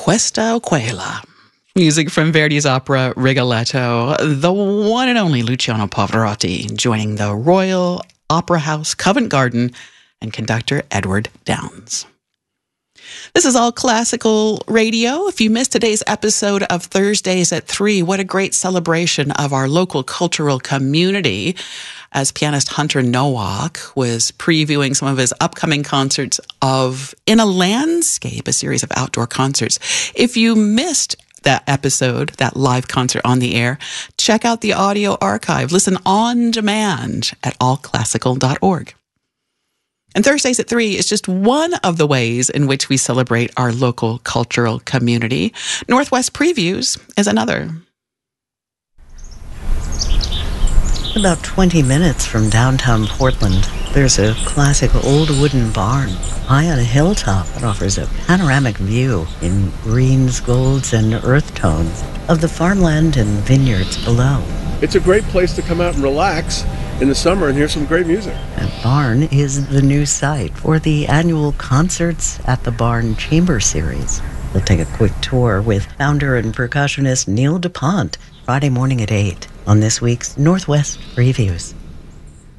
Questa Quella. Music from Verdi's opera Rigoletto, the one and only Luciano Pavarotti joining the Royal Opera House, Covent Garden, and conductor Edward Downes. This is All Classical Radio. If you missed today's episode of Thursdays at 3, what a great celebration of our local cultural community as pianist Hunter Nowak was previewing some of his upcoming concerts of In a Landscape, a series of outdoor concerts. If you missed that episode, that live concert on the air, check out the audio archive. Listen on demand at allclassical.org. And Thursdays at 3 is just one of the ways in which we celebrate our local cultural community. Northwest Previews is another. About 20 minutes from downtown Portland, there's a classic old wooden barn high on a hilltop that offers a panoramic view in greens, golds, and earth tones of the farmland and vineyards below. It's a great place to come out and relax in the summer and hear some great music. That barn is the new site for the annual Concerts at the Barn Chamber Series. We'll take a quick tour with founder and percussionist Neil DuPont Friday morning at 8 on this week's Northwest Previews.